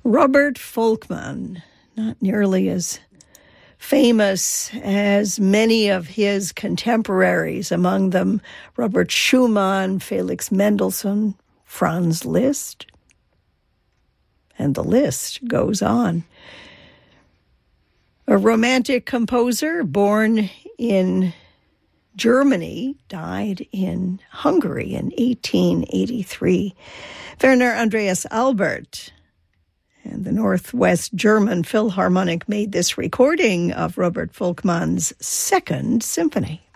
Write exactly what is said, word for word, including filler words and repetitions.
Robert Volkmann, not nearly as famous as many of his contemporaries, among them Robert Schumann, Felix Mendelssohn, Franz Liszt, and the list goes on. A romantic composer born in Germany, died in Hungary in eighteen eighty-three. Werner Andreas Albert and the Northwest German Philharmonic made this recording of Robert Volkmann's Second Symphony.